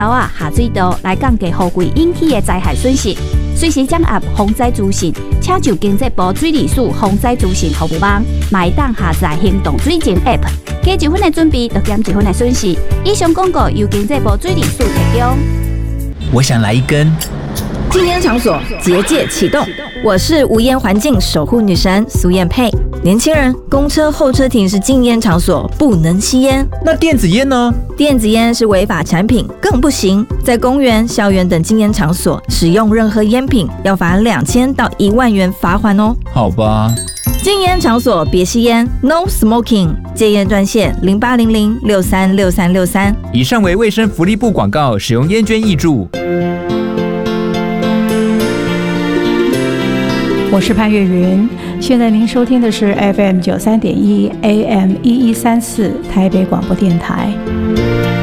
下水道来降低雨季引起的灾害损失。随时掌握防灾资讯，请就经济部水利署防灾资讯服务网，买当下载行动水情 App， 加1分的准备，就减1分的损失。以上广告由经济部水利署提供。 我想来一根。 禁烟场所结界启动，我是无烟环境守护女神苏燕佩。年轻人，公车候车亭是禁烟场所，不能吸烟。 那电子烟呢？ 电子烟是违法产品，更不行。在公园、校园等禁烟场所使用任何烟品，要罚2000到1万元罚款哦。 好吧。 禁烟场所别吸烟 ，No Smoking。戒烟专线0800636363。 以上为卫生福利部广告，使用烟捐挹注。 我是潘越云，现在您收听的是 FM 93.1 AM 1134台北广播电台。